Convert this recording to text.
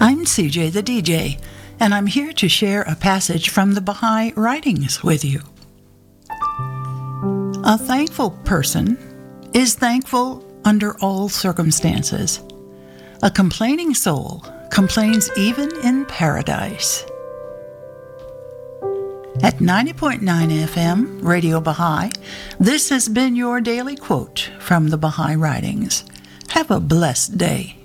I'm CJ the DJ, and I'm here to share a passage from the Baha'i writings with you. A thankful person is thankful under all circumstances. A complaining soul complains even in paradise. At 90.9 FM, Radio Baha'i, this has been your daily quote from the Baha'i writings. Have a blessed day.